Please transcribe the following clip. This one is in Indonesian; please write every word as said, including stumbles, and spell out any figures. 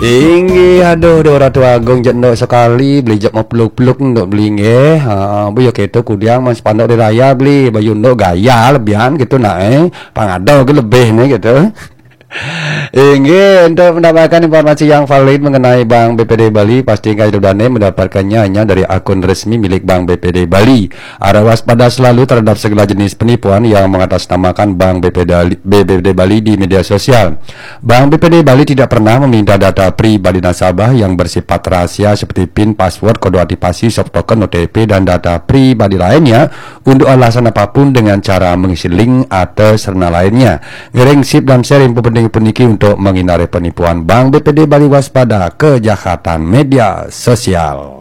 Tinggi aduh dia orang tua agung jendok sekali beli jok mau peluk-peluk untuk beli nge ha bu ya gitu kudiang mas pandok di raya beli baju ndok gaya lebihan gitu nah eh pangado ke lebih nih gitu. Ingin untuk mendapatkan informasi yang valid mengenai Bank B P D Bali, pastikan Dane mendapatkannya hanya dari akun resmi milik Bank B P D Bali. Harap waspada selalu terhadap segala jenis penipuan yang mengatasnamakan Bank B P D Bali di media sosial. Bank B P D Bali tidak pernah meminta data pribadi nasabah yang bersifat rahasia seperti PIN, password, kode aktivasi, soft token, O T P, dan data pribadi lainnya untuk alasan apapun dengan cara mengisi link atau serna lainnya. Ngereng sip dan share info penting peniki untuk menghindari penipuan. Bank B P D Bali waspada kejahatan media sosial.